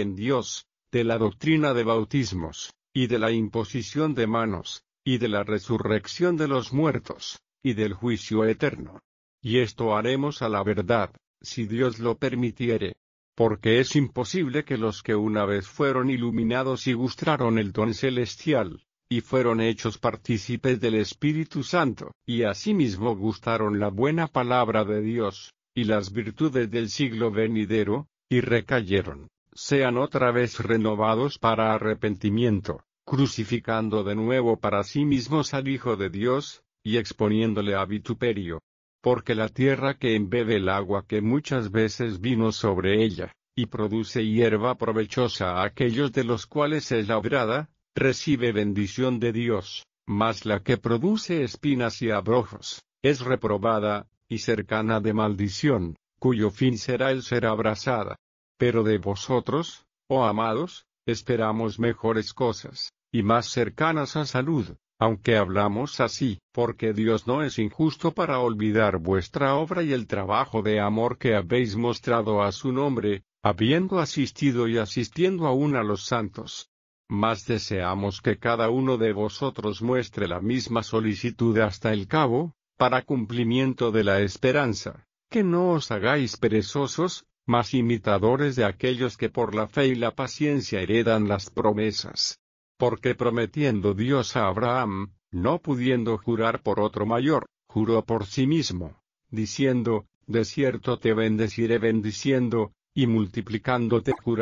en Dios, de la doctrina de bautismos, y de la imposición de manos, y de la resurrección de los muertos, y del juicio eterno. Y esto haremos a la verdad, si Dios lo permitiere. Porque es imposible que los que una vez fueron iluminados y gustaron el don celestial, y fueron hechos partícipes del Espíritu Santo, y asimismo gustaron la buena palabra de Dios, y las virtudes del siglo venidero, y recayeron, sean otra vez renovados para arrepentimiento, crucificando de nuevo para sí mismos al Hijo de Dios, y exponiéndole a vituperio. Porque la tierra que embebe el agua que muchas veces vino sobre ella, y produce hierba provechosa a aquellos de los cuales es labrada, recibe bendición de Dios, mas la que produce espinas y abrojos, es reprobada, y cercana de maldición, cuyo fin será el ser abrasada. Pero de vosotros, oh amados, esperamos mejores cosas, y más cercanas a salud, aunque hablamos así, porque Dios no es injusto para olvidar vuestra obra y el trabajo de amor que habéis mostrado a su nombre, habiendo asistido y asistiendo aún a los santos. Mas deseamos que cada uno de vosotros muestre la misma solicitud hasta el cabo, para cumplimiento de la esperanza, que no os hagáis perezosos, mas imitadores de aquellos que por la fe y la paciencia heredan las promesas. Porque prometiendo Dios a Abraham, no pudiendo jurar por otro mayor, juró por sí mismo, diciendo, de cierto te bendeciré bendiciendo, y multiplicándote juraré.